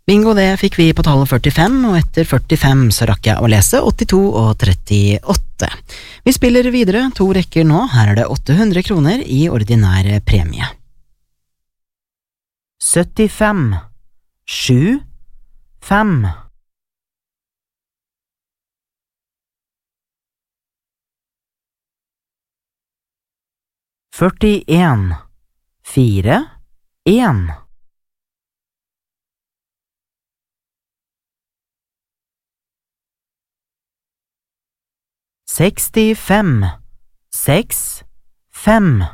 Bingo, det fikk vi på tallet 45, og etter 45 så rakk jeg å lese 82 og 38. Vi spiller videre 2 rekker nå, her er det 800 kroner i ordinær premie. 75, 7, 5. 41, 4, 1. 65, 6, 5.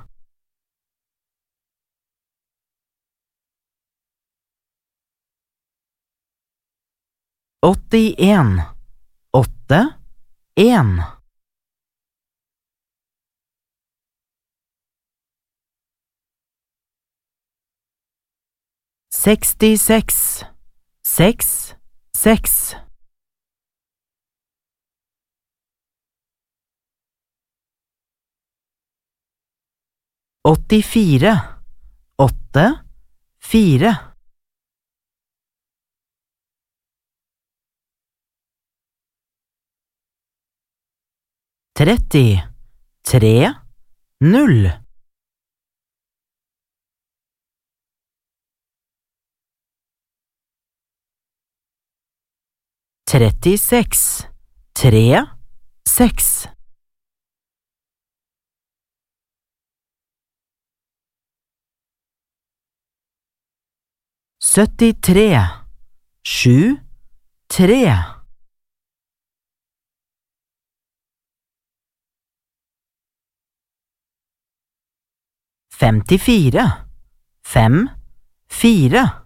81, 8, 1. 66, 6, 6. 84, 8, 4. 30, 3, 0. 36, 3, 6. 73, 7, 3. 54, 5, 4.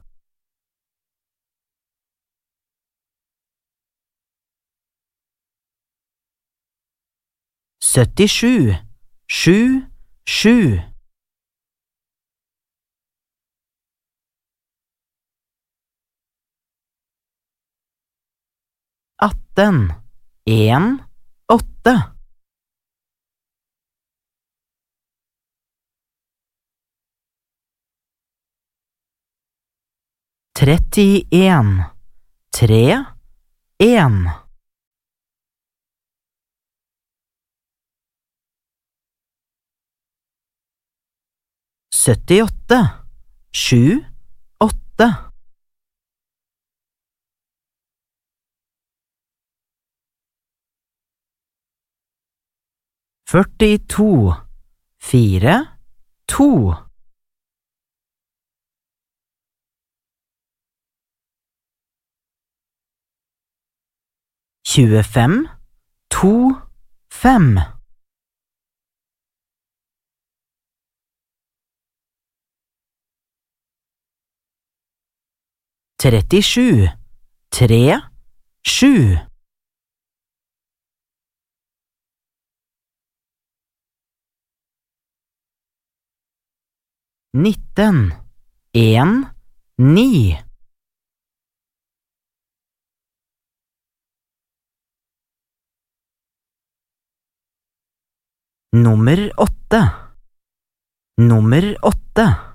77, 7, 7. 18, 1, 8. 31, 3, 1. 78, 7, 8. 42, 4, 2. 25, 2, 5. 37, 3, 7. 19, 1, 9. 8. Nummer 8.